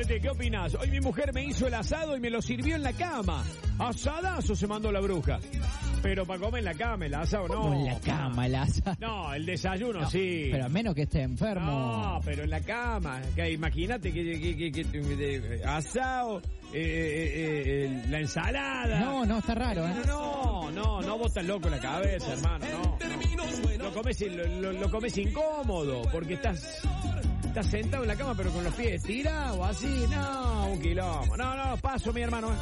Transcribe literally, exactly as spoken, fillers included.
Pete, ¿qué opinás? Hoy mi mujer me hizo el asado y me lo sirvió en la cama. Asadazo se mandó la bruja. Pero para comer en la cama, el asado no. ¿Cómo en la cama el asado? No, el desayuno No, sí. Pero a menos que esté enfermo. No, pero en la cama. Que imagínate que, que, que, que, que asado, eh, eh, eh, la ensalada. No, no, está raro, ¿eh? No, no, no, vos estás loco en la cabeza, hermano, no. no. Lo comes, lo, lo, lo comes incómodo, porque estás, estás sentado en la cama pero con los pies estirados, así, no, un quilombo. No, no, paso mi hermano.